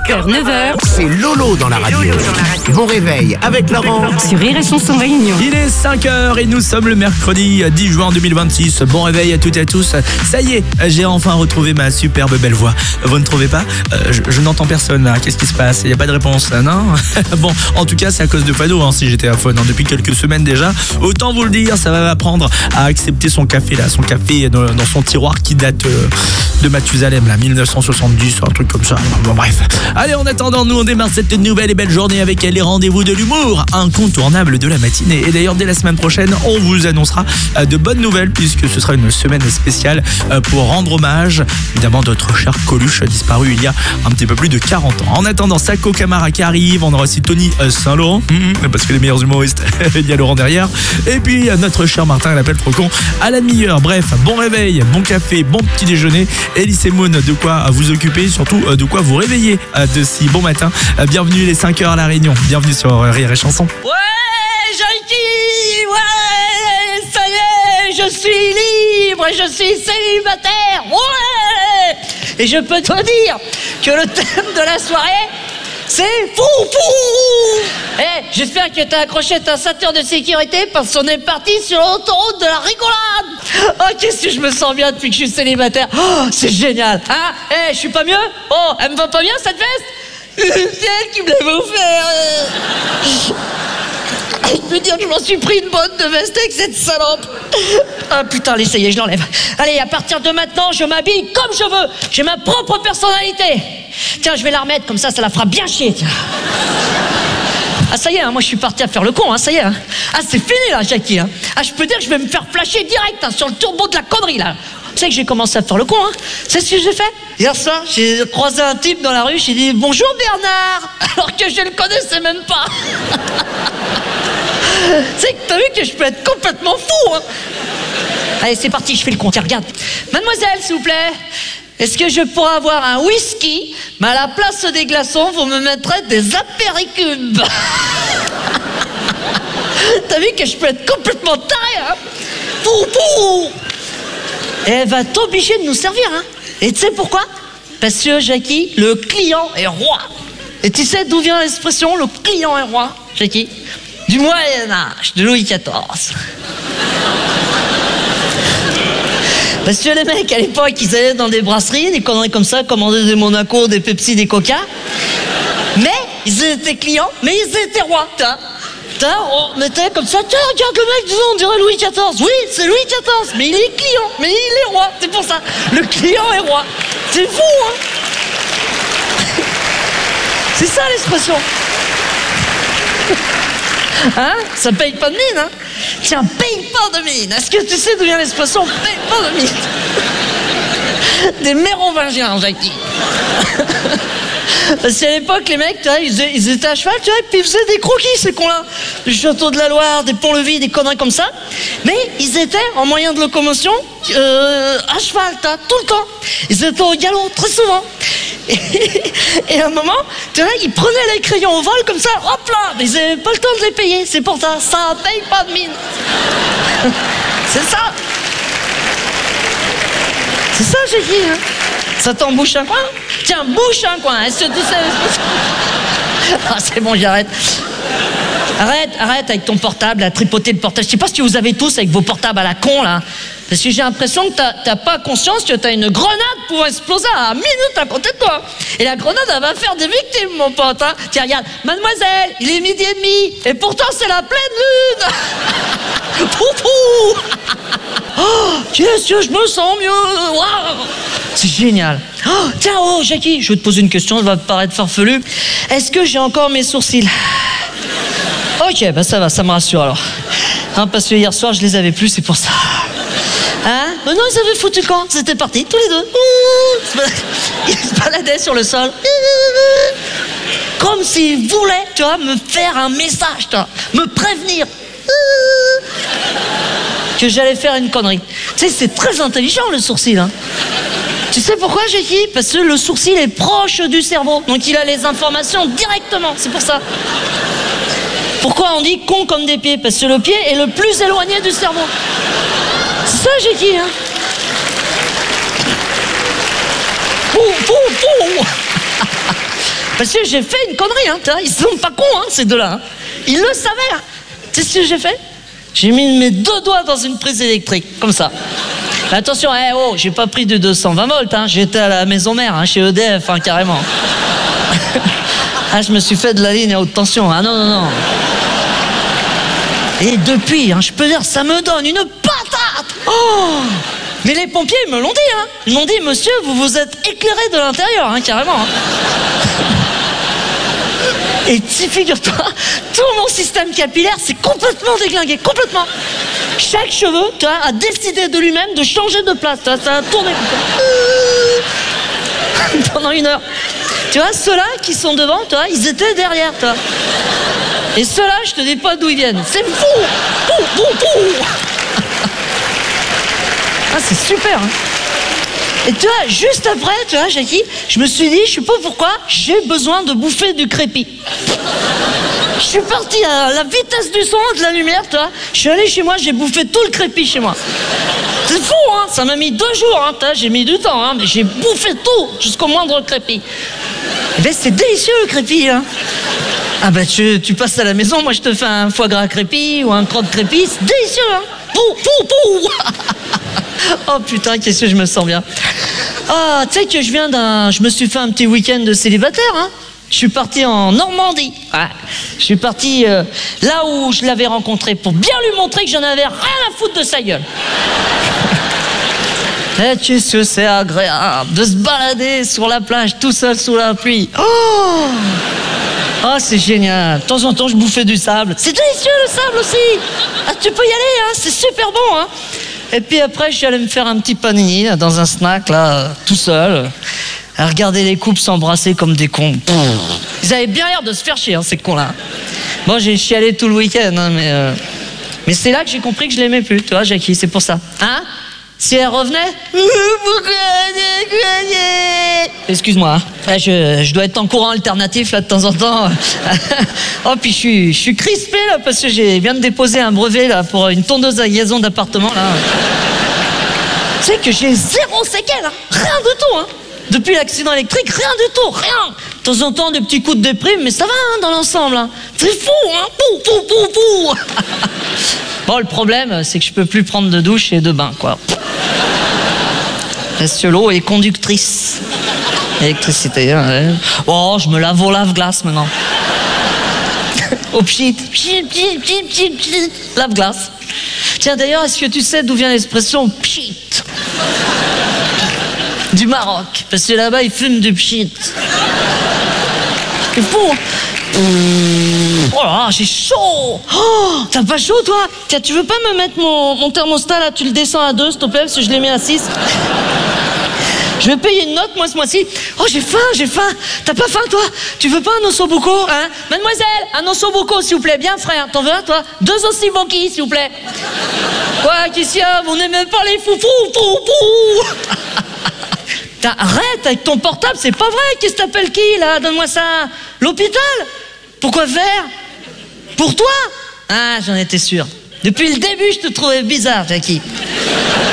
5h, 9h. C'est Lolo dans la radio. Bon réveil avec Laurent. Sur Rire et Chanson Réunion. Il est 5h et nous sommes le mercredi 10 juin 2026. Bon réveil à toutes et à tous. Ça y est, j'ai enfin retrouvé ma superbe belle voix. Vous ne trouvez pas? Je n'entends personne là. Qu'est-ce qui se passe? Il n'y a pas de réponse, non? Bon, en tout cas, c'est à cause de Fado, si j'étais à fond depuis quelques semaines déjà. Autant vous le dire, ça va m'apprendre à accepter son café là. Son café dans son tiroir qui date de Mathusalem là, 1970, un truc comme ça. Bon bref. Allez, en attendant, nous on démarre cette nouvelle et belle journée avec les rendez-vous de l'humour incontournable de la matinée. Et d'ailleurs, dès la semaine prochaine, on vous annoncera de bonnes nouvelles puisque ce sera une semaine spéciale pour rendre hommage évidemment notre cher Coluche disparu il y a un petit peu plus de 40 ans. En attendant, Sako Camara qui arrive, on aura aussi Tony Saint-Laurent parce que les meilleurs humoristes, il y a Laurent derrière. Et puis notre cher Martin l'appelle trop con à la demi-heure. Bref, bon réveil, bon café, bon petit déjeuner. Elise et Moon, de quoi vous occuper, surtout de quoi vous réveiller de si bon matin. Bienvenue les 5h à la Réunion. Bienvenue sur Rire et Chanson. Ouais, Jean-Guy, ouais, ça y est, je suis libre et je suis célibataire, ouais. Et je peux te dire que le thème de la soirée, c'est fou. J'espère que t'as accroché ta ceinture de sécurité parce qu'on est parti sur l'autoroute de la rigolade. Oh, qu'est-ce que je me sens bien depuis que je suis célibataire. Oh, c'est génial. Hein? Je suis pas mieux? Oh, elle me va pas bien cette veste? C'est elle qui me l'avait offert. Je peux dire que je m'en suis pris une bonne de veste avec cette salope. Ah putain, allez, ça y est, je l'enlève. Allez, à partir de maintenant, je m'habille comme je veux. J'ai ma propre personnalité. Tiens, je vais la remettre, comme ça la fera bien chier, tiens. Ah, ça y est, moi je suis parti à faire le con, ça y est. Ah, c'est fini là, Jackie. Je peux dire que je vais me faire flasher direct sur le turbo de la connerie là. Tu sais que j'ai commencé à faire le con, C'est ce que j'ai fait. Hier soir, j'ai croisé un type dans la rue, j'ai dit « Bonjour Bernard !» alors que je le connaissais même pas. C'est que t'as vu que je peux être complètement fou, Allez, c'est parti, je fais le compte, tiens, regarde. Mademoiselle, s'il vous plaît, est-ce que je pourrais avoir un whisky, mais à la place des glaçons, vous me mettrez des apéricubes. T'as vu que je peux être complètement taré, Pou. Et elle va t'obliger de nous servir, Et tu sais pourquoi? Parce que, Jackie, le client est roi. Et tu sais d'où vient l'expression, le client est roi, Jackie? Du Moyen-Âge, de Louis XIV. Parce que les mecs, à l'époque, ils allaient dans des brasseries, des conneries comme ça, commandaient des Monaco, des Pepsi, des Coca. Mais ils étaient clients, mais ils étaient rois, on mettait comme ça, tiens, regarde le mec, disons, on dirait Louis XIV. Oui, c'est Louis XIV, mais il est client, mais il est roi, c'est pour ça. Le client est roi. C'est fou, C'est ça l'expression. Ça paye pas de mine, Tiens, paye pas de mine. Est-ce que tu sais d'où vient l'expression paye pas de mine? Des mérovingiens, Jackie. Parce qu'à l'époque, les mecs, ils étaient à cheval, et puis ils faisaient des croquis, ces cons-là. Du château de la Loire, des ponts-levis, des conneries comme ça. Mais ils étaient en moyen de locomotion à cheval, tout le temps. Ils étaient au galop, très souvent. Et à un moment, ils prenaient les crayons au vol comme ça, hop là, mais ils n'avaient pas le temps de les payer. C'est pour ça, ça paye pas de mine. C'est ça. C'est ça, j'ai dit, Ça t'embouche un coin? Tiens, bouche un coin. Est-ce que tu sais? Ah, c'est bon, j'arrête. Arrête avec ton portable, à tripoter le portable. Je sais pas si vous avez tous avec vos portables à la con, là. Parce que j'ai l'impression que t'as pas conscience que t'as une grenade pour exploser à 1 minute à côté de toi. Et la grenade, elle va faire des victimes, mon pote. Tiens, regarde, mademoiselle, il est 12h30. Et pourtant, c'est la pleine lune. Poupou. Oh, qu'est-ce que je me sens mieux. Wow. C'est génial. Oh, tiens, Jackie, je vais te poser une question, elle va te paraître farfelue. Est-ce que j'ai encore mes sourcils? Ok, ça va, ça me rassure alors. Parce que hier soir, je les avais plus, c'est pour ça. Non, ils avaient foutu le camp, c'était parti, tous les deux. Ils se baladaient sur le sol. Comme s'ils voulaient, me faire un message, me prévenir. Que j'allais faire une connerie. Tu sais, c'est très intelligent, le sourcil, Tu sais pourquoi, Jackie? Parce que le sourcil est proche du cerveau. Donc il a les informations directement, c'est pour ça. Pourquoi on dit con comme des pieds? Parce que le pied est le plus éloigné du cerveau. C'est ça, Jackie, Parce que j'ai fait une connerie, hein, ils sont pas cons, hein, ces deux-là. Hein. Ils le savaient. Hein. Tu sais ce que j'ai fait? J'ai mis mes 2 doigts dans une prise électrique, comme ça. Mais attention, j'ai pas pris de 220 volts, hein, j'étais à la maison mère, hein, chez EDF, hein, carrément. Ah, je me suis fait de la ligne à haute tension, ah non. Et depuis, hein, je peux dire, ça me donne une patate. Oh! Mais les pompiers me l'ont dit, hein. Ils m'ont dit, monsieur, vous vous êtes éclairé de l'intérieur, hein, carrément. Hein. Et tu figure-toi, tout mon système capillaire s'est complètement déglingué, complètement. Chaque cheveu, tu vois, a décidé de lui-même de changer de place. Ça a tourné pendant 1 heure. Tu vois, ceux-là qui sont devant, tu vois, ils étaient derrière, toi. Et ceux-là, je te dis pas d'où ils viennent. C'est fou. Ah, c'est super, hein. Et tu vois, juste après, tu vois, Jackie, je me suis dit, je sais pas pourquoi, j'ai besoin de bouffer du crépi. Je suis parti à la vitesse du son, de la lumière, tu vois. Je suis allé chez moi, j'ai bouffé tout le crépi chez moi. C'est fou, hein. Ça m'a mis 2 jours, hein. J'ai mis du temps, hein. Mais j'ai bouffé tout, jusqu'au moindre crépi. Eh ben, c'est délicieux, le crépi, hein. Ah bah, tu passes à la maison, moi, je te fais un foie gras crépi ou un croque crépi. C'est délicieux, hein. Pou. Oh putain, qu'est-ce que je me sens bien. Ah, tu sais que je me suis fait un petit week-end de célibataire, hein. Je suis parti en Normandie. Ouais. Je suis parti là où je l'avais rencontré pour bien lui montrer que j'en avais rien à foutre de sa gueule. Et qu'est-ce que c'est agréable de se balader sur la plage tout seul sous la pluie. Oh, c'est génial. De temps en temps, je bouffais du sable. C'est délicieux, le sable aussi. Ah, tu peux y aller, hein. C'est super bon, hein. Et puis après, je suis allé me faire un petit panini là, dans un snack, là, tout seul, à regarder les couples s'embrasser comme des cons. Ils avaient bien l'air de se faire chier, hein, ces cons-là. Bon, j'ai chialé tout le week-end, hein, mais c'est là que j'ai compris que je l'aimais plus, tu vois, Jackie, c'est pour ça. Hein? Si elle revenait... Excuse-moi, hein. Je dois être en courant alternatif, là, de temps en temps. Oh, puis je suis crispé, là, parce que je viens de déposer un brevet, là, pour une tondeuse à gazon d'appartement, là. Tu sais que j'ai 0 séquelles, hein. Rien du tout, hein. Depuis l'accident électrique, rien du tout, rien. De temps en temps, des petits coups de déprime, mais ça va, hein, dans l'ensemble, hein. C'est fou, hein. Pou. Bon, le problème, c'est que je peux plus prendre de douche et de bain, quoi. Parce que l'eau est conductrice. Électricité, hein, ouais. Oh, je me lave au lave-glace maintenant. Au pchit. Lave-glace. Tiens, d'ailleurs, est-ce que tu sais d'où vient l'expression pchit? Du Maroc. Parce que là-bas, ils fument du pchit. C'est fou. Oh là, j'ai chaud. Oh, t'as pas chaud, toi? Tiens, tu veux pas me mettre mon thermostat, là? Tu le descends à 2, s'il te plaît, parce que je l'ai mis à 6. Je vais payer une note, moi, ce mois-ci. Oh, j'ai faim. T'as pas faim, toi? Tu veux pas un ossobuco, hein? Mademoiselle, un ossobuco, s'il vous plaît, bien frais, hein. T'en veux un, toi? 2 ossibonquis, s'il vous plaît. Quoi, qu'est-ce qu'il y a? Vous n'aimez pas les foufous? Arrête avec ton portable, c'est pas vrai. Qu'est-ce que t'appelles qui, là? Donne-moi ça. L'hôpital? Pourquoi faire? Pour toi? Ah, j'en étais sûr. Depuis le début, je te trouvais bizarre, Jackie.